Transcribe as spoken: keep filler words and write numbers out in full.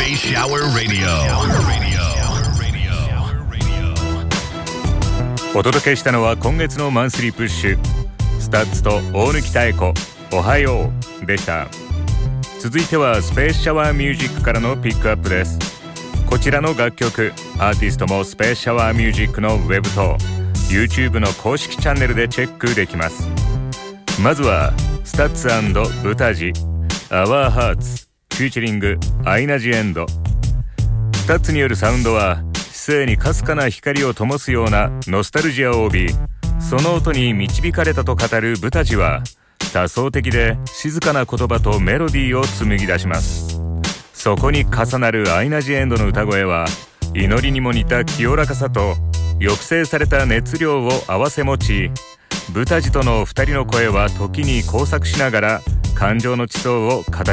Space Shower Radio。 お届けしたのは今月のマンスリープッシュ、スタッツと大貫妙子、おはようでした。続いてはスペースシャワーミュージックからのピックアップです。こちらの楽曲、アーティストもスペースシャワーミュージックのウェブと YouTube の公式チャンネルでチェックできます。まずはスタッツ&ブタジ Our Hearts フューチャリングアイナ・ジ・エンド。スタッツによるサウンドは視性にかすかな光を灯すようなノスタルジアを帯び、その音に導かれたと語るブタジは多層的で静かな言葉とメロディーを紡ぎ出します。そこに重なるアイナ・ジ・エンドの歌声は祈りにも似た清らかさと抑制された熱量を併せ持ち、ブタジとの二人の声は時に交錯しながら感情の地層を形